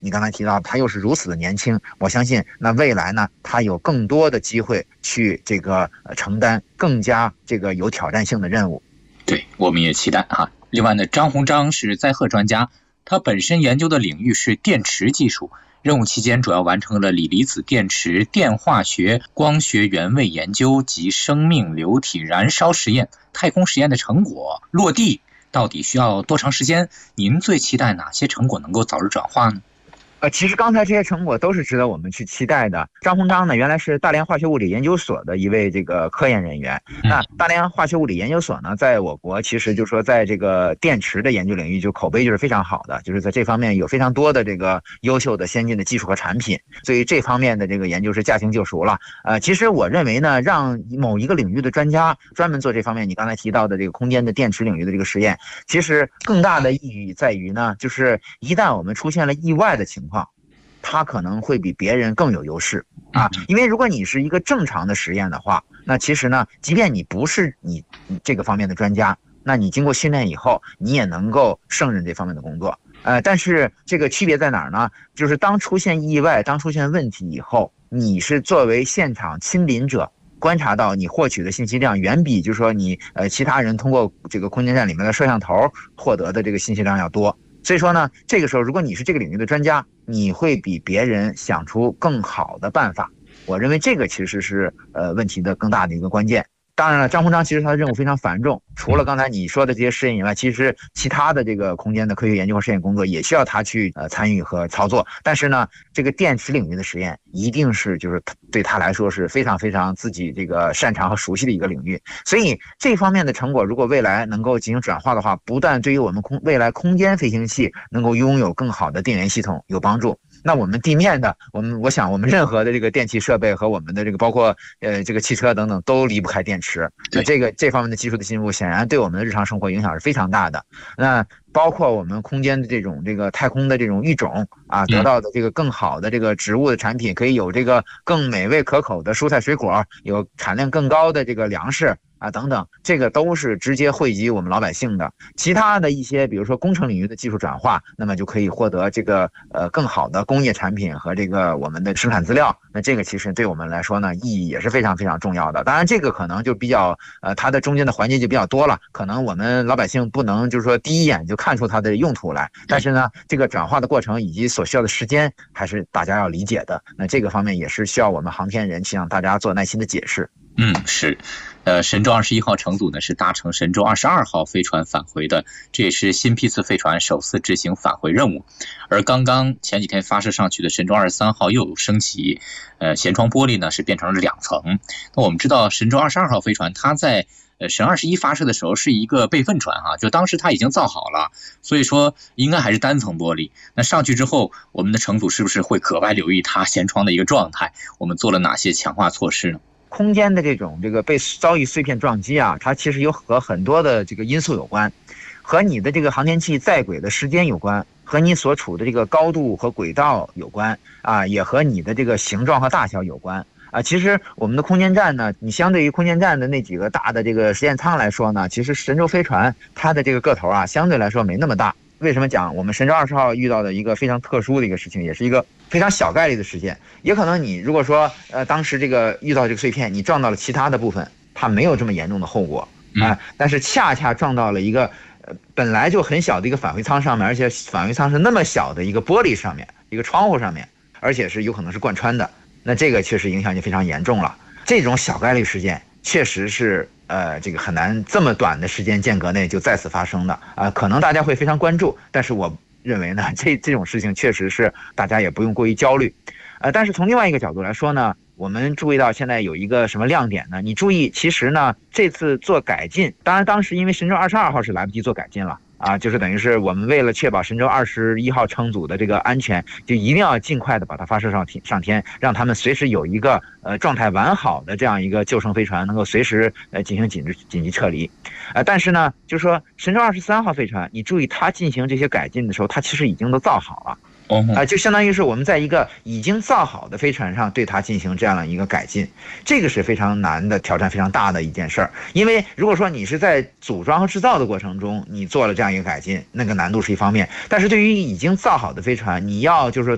你刚才提到他又是如此的年轻，我相信那未来呢，他有更多的机会去这个承担更加这个有挑战性的任务。 对，我们也期待啊。另外呢，张鸿章是载荷专家，他本身研究的领域是电池技术，任务期间主要完成了锂离子电池电化学、光学原位研究及生命流体燃烧实验、太空实验的成果落地。到底需要多长时间？您最期待哪些成果能够早日转化呢？ 其实刚才这些成果都是值得我们去期待的。张鸿章呢，原来是大连化学物理研究所的一位这个科研人员。那大连化学物理研究所呢，在我国其实就是说，在这个电池的研究领域，就口碑就是非常好的，就是在这方面有非常多的这个优秀的先进的技术和产品，所以这方面的这个研究是驾轻就熟了。其实我认为呢，让某一个领域的专家专门做这方面，你刚才提到的这个空间的电池领域的这个实验，其实更大的意义在于呢，就是一旦我们出现了意外的情况，它可能会比别人更有优势啊，因为如果你是一个正常的实验的话，那其实呢，即便你不是你这个方面的专家，那你经过训练以后，你也能够胜任这方面的工作。但是这个区别在哪儿呢？就是当出现意外、当出现问题以后，你是作为现场亲临者，观察到你获取的信息量远比就是说你其他人通过这个空间站里面的摄像头获得的这个信息量要多。所以说呢，这个时候如果你是这个领域的专家，你会比别人想出更好的办法。我认为这个其实是问题的更大的一个关键。当然了，张鸿章其实他的任务非常繁重，除了刚才你说的这些试验以外，其实其他的这个空间的科学研究和实验工作也需要他去参与和操作。但是呢，这个电池领域的实验一定是就是对他来说是非常非常自己这个擅长和熟悉的一个领域。所以这方面的成果如果未来能够进行转化的话，不但对于我们未来空间飞行器能够拥有更好的电源系统有帮助，那我们地面的我想我们任何的这个电气设备和我们的这个包括这个汽车等等都离不开电池。那这方面的技术的进步显然对我们的日常生活影响是非常大的。那包括我们空间的这种这个太空的这种育种啊，得到的这个更好的这个植物的产品，可以有这个更美味可口的蔬菜水果，有产量更高的这个粮食啊等等，这个都是直接惠及我们老百姓的。其他的一些比如说工程领域的技术转化，那么就可以获得这个更好的工业产品和这个我们的生产资料。那这个其实对我们来说呢，意义也是非常非常重要的。当然这个可能就比较它的中间的环节就比较多了，可能我们老百姓不能就是说第一眼就看出它的用途来，但是呢，这个转化的过程以及所需要的时间还是大家要理解的。那这个方面也是需要我们航天人去向大家做耐心的解释。 是，神舟21号乘组呢是搭乘神舟22号飞船返回的，这也是新批次飞船首次执行返回任务。而刚刚前几天发射上去的神舟23号又升级，舷窗玻璃呢是变成了2层。那我们知道神舟22号飞船它在神21发射的时候是一个备份船就当时它已经造好了，所以说应该还是单层玻璃。那上去之后，我们的乘组是不是会格外留意它舷窗的一个状态？我们做了哪些强化措施呢？ 空间的这种这个被遭遇碎片撞击啊，它其实有和很多的这个因素有关，和你的这个航天器在轨的时间有关，和你所处的这个高度和轨道有关啊，也和你的这个形状和大小有关啊。其实我们的空间站呢，你相对于空间站的那几个大的这个实验舱来说呢，其实神舟飞船它的这个个头啊，相对来说没那么大。为什么讲我们神舟20号遇到的一个非常特殊的一个事情，也是一个非常小概率的事件？也可能你如果说当时这个遇到这个碎片，你撞到了其他的部分，它没有这么严重的后果但是恰恰撞到了一个本来就很小的一个返回舱上面，而且返回舱是那么小的一个玻璃上面，一个窗户上面，而且是有可能是贯穿的，那这个确实影响就非常严重了。这种小概率事件确实是这个很难这么短的时间间隔内就再次发生的可能大家会非常关注，但是我认为呢，这种事情确实是大家也不用过于焦虑。但是从另外一个角度来说呢，我们注意到现在有一个什么亮点呢？你注意，其实呢，这次做改进，当然当时因为神舟22号是来不及做改进了就是等于是我们为了确保神舟21号乘组的这个安全，就一定要尽快的把它发射上天，让他们随时有一个状态完好的这样一个救生飞船能够随时进行紧急撤离。但是呢，就是说神舟23号飞船，你注意它进行这些改进的时候，它其实已经都造好了。就相当于是我们在一个已经造好的飞船上对它进行这样的一个改进，这个是非常难的，挑战非常大的一件事儿。因为如果说你是在组装和制造的过程中你做了这样一个改进，那个难度是一方面，但是对于已经造好的飞船，你要就是